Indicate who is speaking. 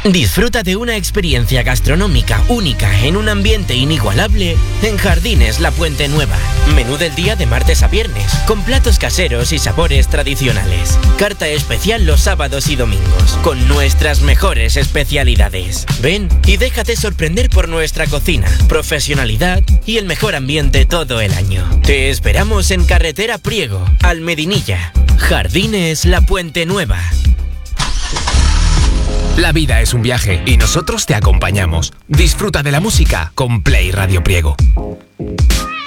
Speaker 1: Disfruta de una experiencia gastronómica única en un ambiente inigualable en Jardines La Puente Nueva. Menú del día de martes a viernes, con platos caseros y sabores tradicionales. Carta especial los sábados y domingos, con nuestras mejores especialidades. Ven y déjate sorprender por nuestra cocina, profesionalidad y el mejor ambiente todo el año. Te esperamos en Carretera Priego, Almedinilla. Jardines La Puente Nueva.
Speaker 2: La vida es un viaje y nosotros te acompañamos. Disfruta de la música con Play Radio Priego.